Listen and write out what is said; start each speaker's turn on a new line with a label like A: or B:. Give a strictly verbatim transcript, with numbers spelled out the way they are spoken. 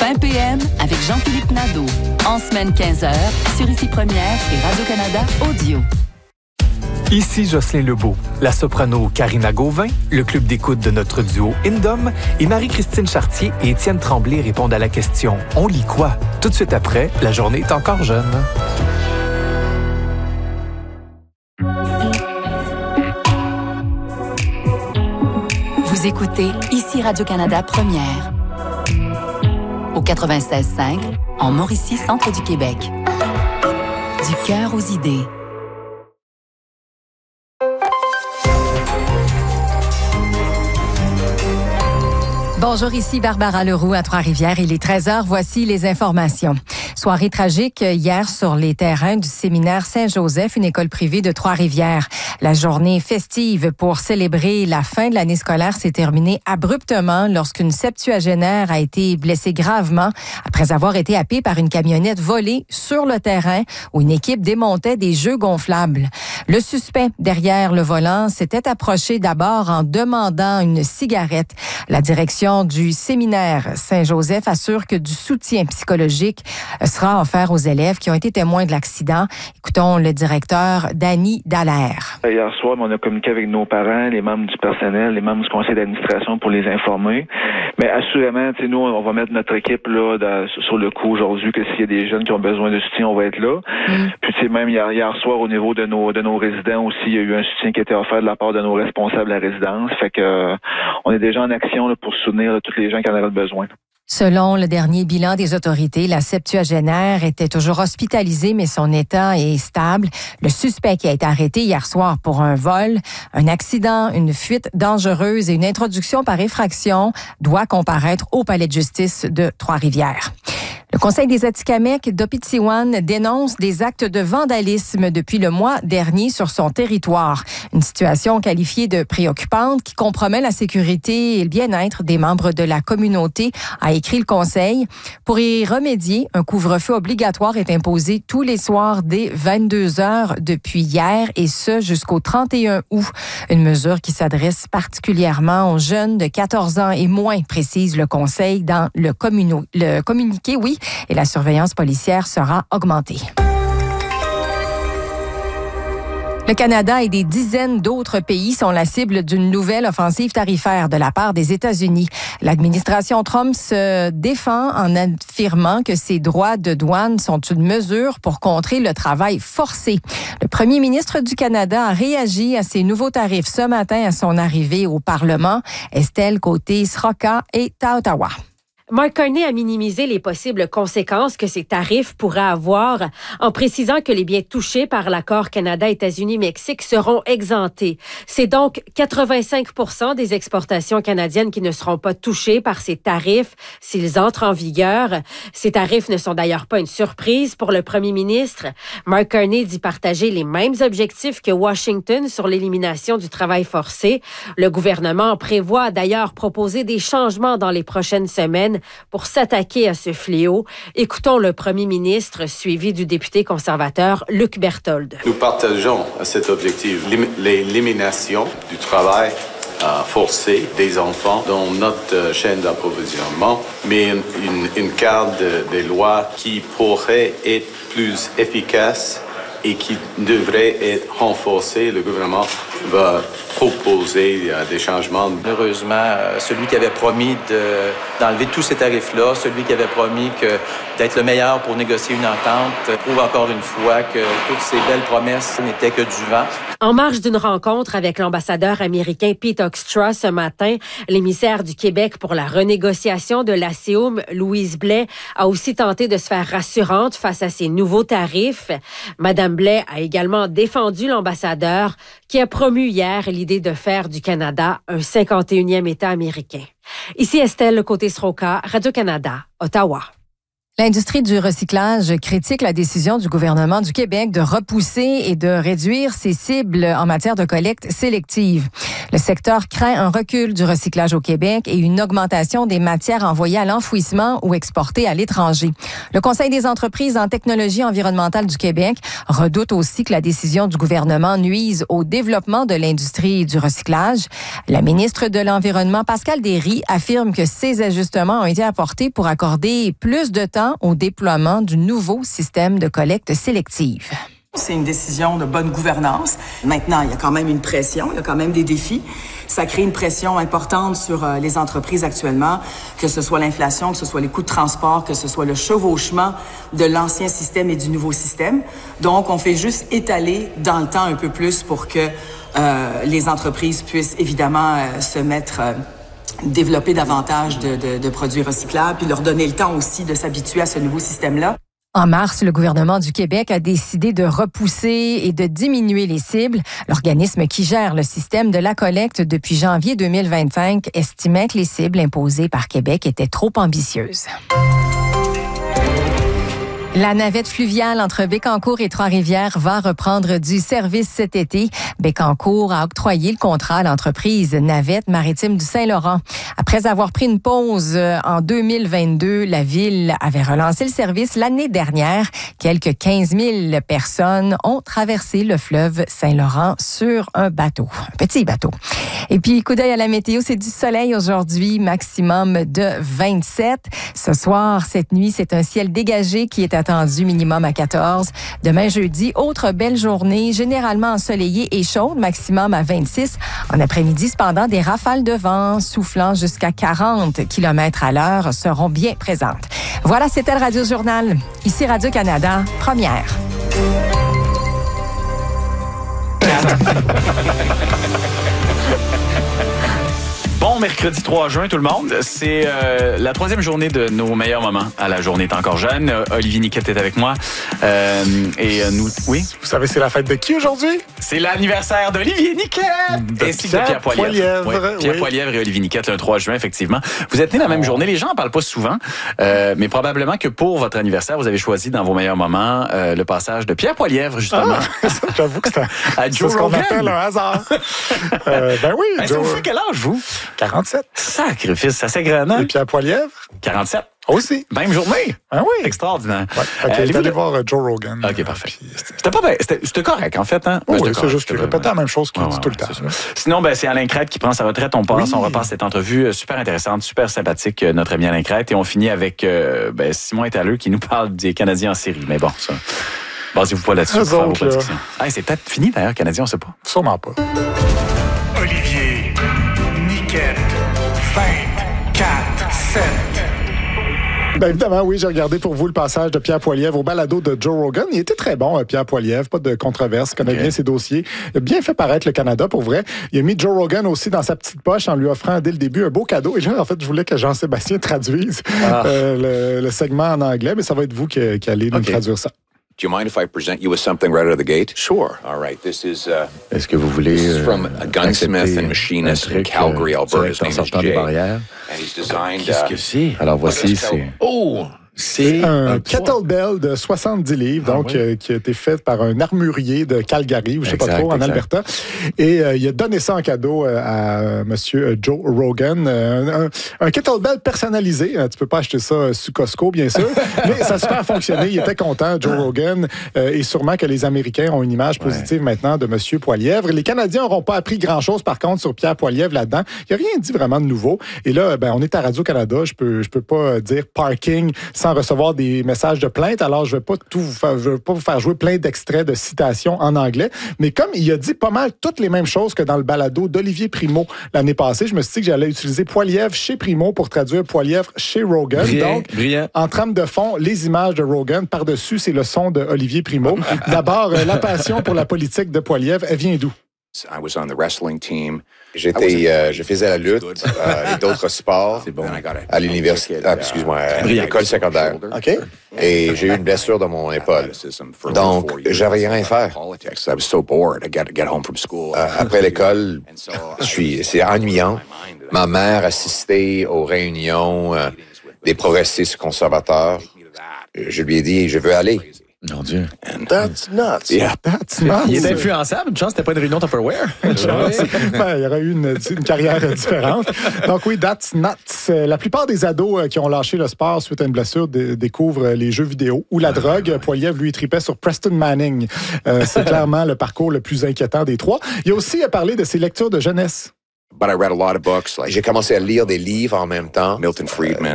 A: Fin P M avec Jean-Philippe Nadeau. En semaine quinze heures sur Ici Première et Radio-Canada Audio.
B: Ici Jocelyn Lebeau, la soprano Karina Gauvin, le club d'écoute de notre duo Indom et Marie-Christine Chartier et Étienne Tremblay répondent à la question « On lit quoi? » Tout de suite après, la journée est encore jeune.
A: Vous écoutez Ici Radio-Canada Première. Au quatre-vingt-seize cinq, en Mauricie, centre du Québec. Du cœur aux idées.
C: Bonjour, ici Barbara Leroux à Trois-Rivières. Il est treize heures. Voici les informations. Soirée tragique hier sur les terrains du séminaire Saint-Joseph, une école privée de Trois-Rivières. La journée festive pour célébrer la fin de l'année scolaire s'est terminée abruptement lorsqu'une septuagénaire a été blessée gravement après avoir été happée par une camionnette volée sur le terrain où une équipe démontait des jeux gonflables. Le suspect derrière le volant s'était approché d'abord en demandant une cigarette. La direction du séminaire Saint-Joseph assure que du soutien psychologique sera offert aux élèves qui ont été témoins de l'accident. Écoutons le directeur Danny Dallaire.
D: Hier soir, on a communiqué avec nos parents, les membres du personnel, les membres du conseil d'administration pour les informer. Mais assurément, nous, on va mettre notre équipe là dans, sur le coup aujourd'hui, que s'il y a des jeunes qui ont besoin de soutien, on va être là. Mm. Puis tu sais, même hier, hier soir, au niveau de nos de nos résidents aussi, il y a eu un soutien qui a été offert de la part de nos responsables de la résidence. Fait que euh, on est déjà en action là, pour soutenir là, tous les gens qui en auraient besoin.
C: Selon le dernier bilan des autorités, la septuagénaire était toujours hospitalisée, mais son état est stable. Le suspect qui a été arrêté hier soir pour un vol, un accident, une fuite dangereuse et une introduction par effraction doit comparaître au palais de justice de Trois-Rivières. Le Conseil des Atikamekw d'Opitiwan dénonce des actes de vandalisme depuis le mois dernier sur son territoire. Une situation qualifiée de préoccupante qui compromet la sécurité et le bien-être des membres de la communauté, a écrit le Conseil. Pour y remédier, un couvre-feu obligatoire est imposé tous les soirs dès vingt-deux heures depuis hier et ce jusqu'au trente et un août. Une mesure qui s'adresse particulièrement aux jeunes de quatorze ans et moins, précise le Conseil dans le, communo- le communiqué, oui, et la surveillance policière sera augmentée. Le Canada et des dizaines d'autres pays sont la cible d'une nouvelle offensive tarifaire de la part des États-Unis. L'administration Trump se défend en affirmant que ces droits de douane sont une mesure pour contrer le travail forcé. Le premier ministre du Canada a réagi à ces nouveaux tarifs ce matin à son arrivée au Parlement. Estelle Côté-Sroka est à Ottawa.
E: Mark Carney a minimisé les possibles conséquences que ces tarifs pourraient avoir en précisant que les biens touchés par l'accord Canada-États-Unis-Mexique seront exemptés. C'est donc quatre-vingt-cinq pour cent des exportations canadiennes qui ne seront pas touchées par ces tarifs s'ils entrent en vigueur. Ces tarifs ne sont d'ailleurs pas une surprise pour le premier ministre. Mark Carney dit partager les mêmes objectifs que Washington sur l'élimination du travail forcé. Le gouvernement prévoit d'ailleurs proposer des changements dans les prochaines semaines pour s'attaquer à ce fléau. Écoutons le premier ministre, suivi du député conservateur Luc Berthold.
F: Nous partageons cet objectif, l'élimination du travail euh, forcé des enfants dans notre euh, chaîne d'approvisionnement, mais une, une, une carte de, des lois qui pourrait être plus efficace et qui devrait être renforcée. Le gouvernement va proposer euh, des changements.
G: Heureusement, euh, celui qui avait promis de, d'enlever tous ces tarifs-là, celui qui avait promis que, d'être le meilleur pour négocier une entente, prouve encore une fois que toutes ces belles promesses n'étaient que du vent.
E: En marge d'une rencontre avec l'ambassadeur américain Pete Hoekstra ce matin, l'émissaire du Québec pour la renégociation de l'A C O M, Louise Blais, a aussi tenté de se faire rassurante face à ces nouveaux tarifs. Madame Blais a également défendu l'ambassadeur qui a promu hier l'idée de faire du Canada un cinquante et unième État américain. Ici Estelle Côté-Sroka, Radio-Canada, Ottawa.
C: L'industrie du recyclage critique la décision du gouvernement du Québec de repousser et de réduire ses cibles en matière de collecte sélective. Le secteur craint un recul du recyclage au Québec et une augmentation des matières envoyées à l'enfouissement ou exportées à l'étranger. Le Conseil des entreprises en technologie environnementale du Québec redoute aussi que la décision du gouvernement nuise au développement de l'industrie du recyclage. La ministre de l'Environnement, Pascale Derry, affirme que ces ajustements ont été apportés pour accorder plus de temps au déploiement du nouveau système de collecte sélective.
H: C'est une décision de bonne gouvernance. Maintenant, il y a quand même une pression, il y a quand même des défis. Ça crée une pression importante sur euh, les entreprises actuellement, que ce soit l'inflation, que ce soit les coûts de transport, que ce soit le chevauchement de l'ancien système et du nouveau système. Donc, on fait juste étaler dans le temps un peu plus pour que euh, les entreprises puissent évidemment euh, se mettre... Euh, développer davantage de, de, de produits recyclables, puis leur donner le temps aussi de s'habituer à ce nouveau système-là.
C: En mars, le gouvernement du Québec a décidé de repousser et de diminuer les cibles. L'organisme qui gère le système de la collecte depuis janvier deux mille vingt-cinq estimait que les cibles imposées par Québec étaient trop ambitieuses. La navette fluviale entre Bécancour et Trois-Rivières va reprendre du service cet été. Bécancour a octroyé le contrat à l'entreprise Navette Maritime du Saint-Laurent. Après avoir pris une pause en deux mille vingt-deux, la ville avait relancé le service l'année dernière. Quelques quinze mille personnes ont traversé le fleuve Saint-Laurent sur un bateau, un petit bateau. Et puis, coup d'œil à la météo, c'est du soleil aujourd'hui, maximum de vingt-sept. Ce soir, cette nuit, c'est un ciel dégagé qui est attendu minimum à quatorze. Demain, jeudi, autre belle journée, généralement ensoleillée et chaude, maximum à vingt-six. En après-midi, cependant, des rafales de vent soufflant jusqu'à quarante kilomètres à l'heure seront bien présentes. Voilà, c'était le Radio Journal. Ici Radio-Canada, première.
I: Bon mercredi trois juin, tout le monde. C'est euh, la troisième journée de nos meilleurs moments. À la journée est encore jeune. Euh, Olivier Niquette est avec moi. Euh, et euh, nous, oui.
J: Vous savez, c'est la fête de qui aujourd'hui?
I: C'est l'anniversaire d'Olivier Niquette!
J: De
I: ainsi que de Pierre Poilievre. Ouais, Pierre oui. Poilievre et Olivier Niquette le trois juin, effectivement. Vous êtes nés la même oh. journée. Les gens en parlent pas souvent, euh, mais probablement que pour votre anniversaire, vous avez choisi dans vos meilleurs moments euh, le passage de Pierre Poilievre, justement.
J: Ah, j'avoue que c'est à Joe
I: c'est
J: ce qu'on appelle un hasard. euh, ben oui.
I: Ben,
J: Joe...
I: Ça vous fait quel âge, vous?
J: quarante-sept.
I: Sacrifice, ça s'aggranant.
J: Et Pierre Poilievre?
I: quarante-sept.
J: Aussi.
I: Même journée.
J: Ah oui.
I: Extraordinaire.
J: Ouais. Fait euh, allez allez voir uh, Joe Rogan.
I: OK, parfait. Puis... C'était pas c'était, c'était correct, en fait. Hein?
J: Oh,
I: ben,
J: oui, c'est juste qu'il répétait la même chose qu'il
I: ouais,
J: dit
I: ouais,
J: tout le temps.
I: Sinon, ben, c'est Alain Crête qui prend sa retraite. On passe, oui. on repasse cette entrevue super intéressante, super sympathique, notre ami Alain Crête. Et on finit avec euh, ben, Simon Étaleux qui nous parle des Canadiens en série. Mais bon, ça... Basez-vous pas là-dessus pour faire vos prédictions. Ah, c'est peut-être fini, d'ailleurs, Canadien, on sait pas.
J: Sûrement pas.
K: Olivier Niquette. vingt-quatre sept.
J: Ben évidemment, oui, j'ai regardé pour vous le passage de Pierre Poilievre au balado de Joe Rogan. Il était très bon, Pierre Poilievre, pas de controverse, connaît okay. bien ses dossiers. Il a bien fait paraître le Canada, pour vrai. Il a mis Joe Rogan aussi dans sa petite poche en lui offrant dès le début un beau cadeau. Et là, en fait, je voulais que Jean-Sébastien traduise ah. euh, le, le segment en anglais, mais ça va être vous qui, qui allez okay. nous traduire ça.
L: Do you mind if I present you with something right out of the gate?
M: Sure.
L: All right. This is. Uh,
M: Est-ce que vous voulez
L: This is from a gunsmith and machinist in Calgary, Alberta. His name is Jay. And he's designed.
M: Qu'est-ce que c'est? Alors voici, c'est.
J: Oh. C'est un, un kettlebell de soixante-dix livres, ah, donc oui. euh, qui a été fait par un armurier de Calgary, ou je sais pas trop, en exact. Alberta. Et euh, il a donné ça en cadeau euh, à euh, Monsieur Joe Rogan. Euh, un, un kettlebell personnalisé. Euh, tu peux pas acheter ça sur Costco, bien sûr, mais ça a super fonctionné. Il était content, Joe Rogan, euh, et sûrement que les Américains ont une image positive ouais. maintenant de Monsieur Poilievre. Les Canadiens n'auront pas appris grand-chose, par contre, sur Pierre Poilievre là-dedans. Il n'a rien dit vraiment de nouveau. Et là, ben, on est à Radio-Canada. Je peux, je peux pas dire parking sans recevoir des messages de plainte. Alors, je vais pas tout vous faire, je vais pas vous faire jouer plein d'extraits de citations en anglais. Mais comme il a dit pas mal toutes les mêmes choses que dans le balado d'Olivier Primo l'année passée, je me suis dit que j'allais utiliser Poilievre chez Primo pour traduire Poilievre chez Rogan.
M: Brillant,
J: Donc,
M: brillant.
J: En trame de fond, les images de Rogan. Par-dessus, c'est le son de Olivier Primo. D'abord, la passion pour la politique de Poilievre, elle vient d'où?
L: I was on the wrestling team. J'étais, euh, je faisais la lutte euh, et d'autres sports bon. à l'université, ah, excuse-moi, à l'école secondaire.
J: Okay.
L: Et j'ai eu une blessure dans mon épaule. Donc, j'avais rien à faire. Euh, après l'école, je suis, c'est ennuyant. Ma mère assistait aux réunions euh, des progressistes conservateurs. je lui ai dit, je veux aller.
I: Mon Dieu.
L: And that's nuts. Yeah,
J: that's nuts.
I: Il est influençable. Une chance, c'était pas une réunion Tupperware.
J: Une chance. Ben, il y aurait eu une, une carrière différente. Donc oui, that's nuts. La plupart des ados qui ont lâché le sport suite à une blessure d- découvrent les jeux vidéo ou la drogue. Poilievre, lui, tripait sur Preston Manning. Euh, c'est clairement le parcours le plus inquiétant des trois. Il a aussi parlé de ses lectures de jeunesse.
L: But I read a lot of books. Like, j'ai commencé à lire des livres en même temps. Milton Friedman.